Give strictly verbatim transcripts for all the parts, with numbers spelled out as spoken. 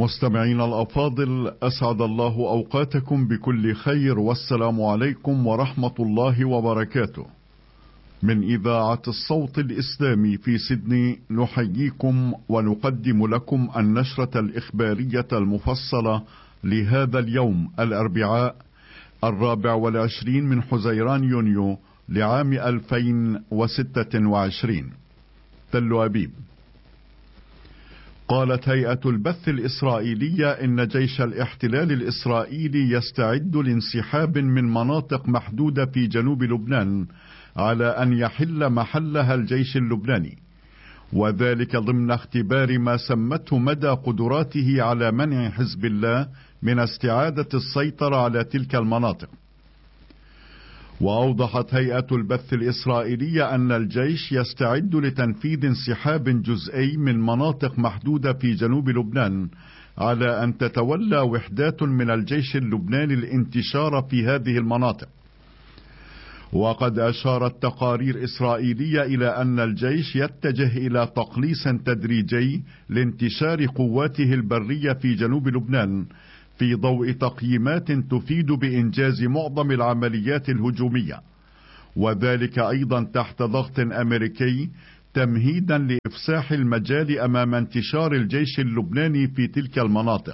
مستمعين الأفاضل، أسعد الله أوقاتكم بكل خير، والسلام عليكم ورحمة الله وبركاته. من إذاعة الصوت الإسلامي في سيدني نحييكم ونقدم لكم النشرة الإخبارية المفصلة لهذا اليوم الأربعاء الرابع والعشرين من حزيران يونيو لعام ألفين وستة وعشرين. تل أبيب. قالت هيئة البث الإسرائيلية إن جيش الاحتلال الإسرائيلي يستعد لانسحاب من مناطق محدودة في جنوب لبنان على أن يحل محلها الجيش اللبناني، وذلك ضمن اختبار ما سمته مدى قدراته على منع حزب الله من استعادة السيطرة على تلك المناطق. وأوضحت هيئة البث الإسرائيلية أن الجيش يستعد لتنفيذ انسحاب جزئي من مناطق محدودة في جنوب لبنان على أن تتولى وحدات من الجيش اللبناني الانتشار في هذه المناطق. وقد أشارت تقارير إسرائيلية إلى أن الجيش يتجه إلى تقليص تدريجي لانتشار قواته البرية في جنوب لبنان في ضوء تقييمات تفيد بإنجاز معظم العمليات الهجومية، وذلك أيضا تحت ضغط أمريكي تمهيدا لإفساح المجال أمام انتشار الجيش اللبناني في تلك المناطق.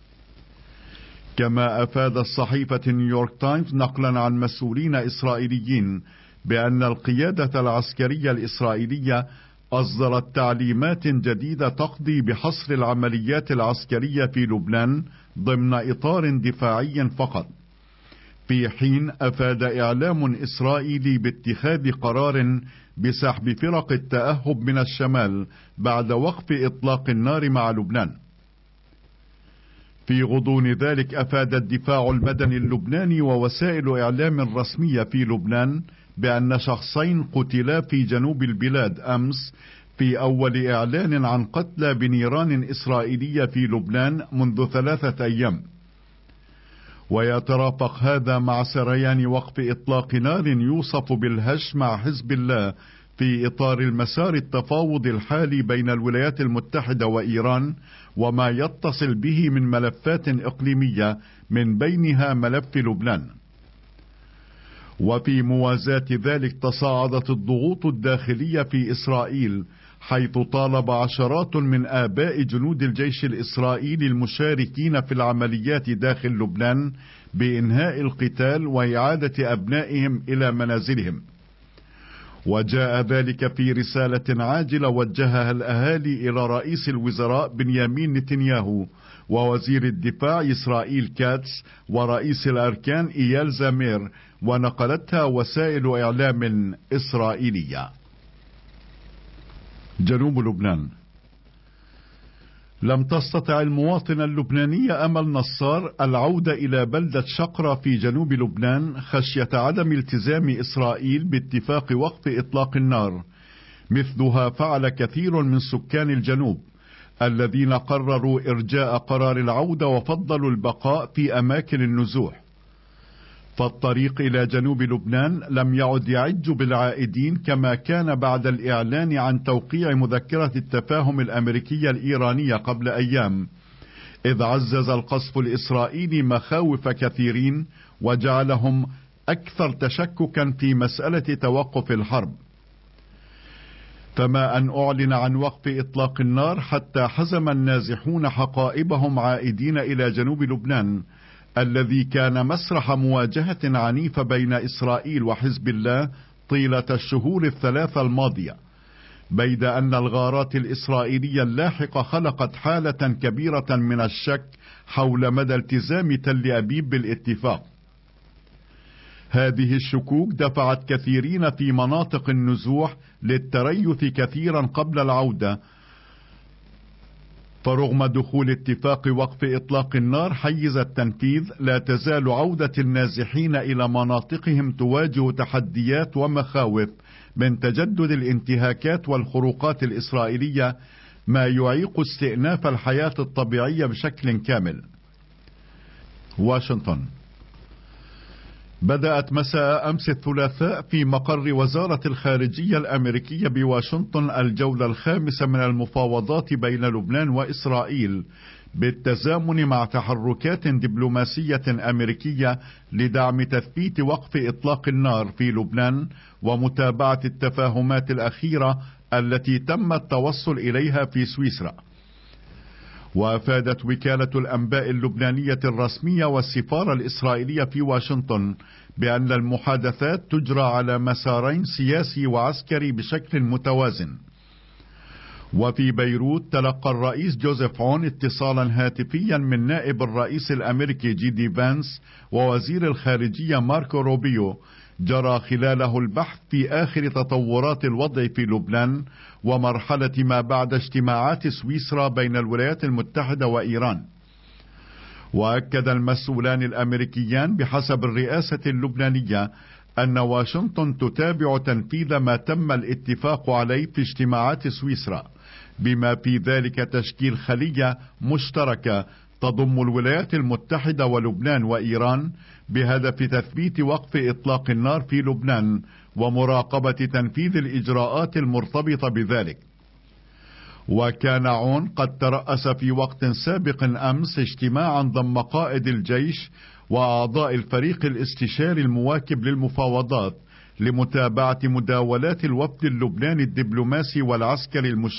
كما أفادت صحيفة نيويورك تايمز نقلا عن مسؤولين إسرائيليين بأن القيادة العسكرية الإسرائيلية أصدرت تعليمات جديدة تقضي بحصر العمليات العسكرية في لبنان ضمن إطار دفاعي فقط، في حين أفاد إعلام إسرائيلي باتخاذ قرار بسحب فرق التأهب من الشمال بعد وقف إطلاق النار مع لبنان. في غضون ذلك أفاد الدفاع المدني اللبناني ووسائل إعلام رسمية في لبنان بأن شخصين قتلا في جنوب البلاد أمس في أول إعلان عن قتلى بنيران إسرائيلية في لبنان منذ ثلاثة أيام. ويترافق هذا مع سريان وقف إطلاق نار يوصف بالهش مع حزب الله في إطار المسار التفاوض الحالي بين الولايات المتحدة وإيران وما يتصل به من ملفات إقليمية من بينها ملف لبنان. وفي موازاة ذلك تصاعدت الضغوط الداخلية في إسرائيل، حيث طالب عشرات من آباء جنود الجيش الإسرائيلي المشاركين في العمليات داخل لبنان بإنهاء القتال وإعادة أبنائهم إلى منازلهم. وجاء ذلك في رسالة عاجلة وجهها الأهالي إلى رئيس الوزراء بنيامين نتنياهو ووزير الدفاع إسرائيل كاتس ورئيس الأركان إيال زامير، ونقلتها وسائل إعلام إسرائيلية. جنوب لبنان. لم تستطع المواطنة اللبنانية أمل نصار العودة إلى بلدة شقرة في جنوب لبنان خشية عدم التزام إسرائيل باتفاق وقف إطلاق النار، مثلها فعل كثير من سكان الجنوب الذين قرروا إرجاء قرار العودة وفضلوا البقاء في أماكن النزوح. فالطريق إلى جنوب لبنان لم يعد يعج بالعائدين كما كان بعد الإعلان عن توقيع مذكرة التفاهم الأمريكية الإيرانية قبل أيام، إذ عزز القصف الإسرائيلي مخاوف كثيرين وجعلهم أكثر تشككا في مسألة توقف الحرب. فما أن أعلن عن وقف إطلاق النار حتى حزم النازحون حقائبهم عائدين إلى جنوب لبنان الذي كان مسرح مواجهة عنيفة بين إسرائيل وحزب الله طيلة الشهور الثلاثة الماضية، بيد أن الغارات الإسرائيلية اللاحقة خلقت حالة كبيرة من الشك حول مدى التزام تل أبيب بالاتفاق. هذه الشكوك دفعت كثيرين في مناطق النزوح للتريث كثيرا قبل العودة، فرغم دخول اتفاق وقف إطلاق النار حيز التنفيذ لا تزال عودة النازحين إلى مناطقهم تواجه تحديات ومخاوف من تجدد الانتهاكات والخروقات الإسرائيلية، ما يعيق استئناف الحياة الطبيعية بشكل كامل. واشنطن. بدأت مساء أمس الثلاثاء في مقر وزارة الخارجية الأمريكية بواشنطن الجولة الخامسة من المفاوضات بين لبنان وإسرائيل، بالتزامن مع تحركات دبلوماسية أمريكية لدعم تثبيت وقف إطلاق النار في لبنان ومتابعة التفاهمات الأخيرة التي تم التوصل إليها في سويسرا. وأفادت وكالة الأنباء اللبنانية الرسمية والسفارة الإسرائيلية في واشنطن بأن المحادثات تجرى على مسارين سياسي وعسكري بشكل متوازن. وفي بيروت تلقى الرئيس جوزيف عون اتصالا هاتفيا من نائب الرئيس الأمريكي جي دي فانس ووزير الخارجية ماركو روبيو، جرى خلاله البحث في آخر تطورات الوضع في لبنان ومرحلة ما بعد اجتماعات سويسرا بين الولايات المتحدة وإيران. وأكد المسؤولان الأمريكيان بحسب الرئاسة اللبنانية أن واشنطن تتابع تنفيذ ما تم الاتفاق عليه في اجتماعات سويسرا، بما في ذلك تشكيل خلية مشتركة تضم الولايات المتحدة ولبنان وإيران بهدف تثبيت وقف إطلاق النار في لبنان ومراقبة تنفيذ الإجراءات المرتبطة بذلك. وكان عون قد ترأس في وقت سابق أمس اجتماعا ضم قائد الجيش وأعضاء الفريق الاستشاري المواكب للمفاوضات لمتابعة مداولات الوفد اللبناني الدبلوماسي والعسكري المشارك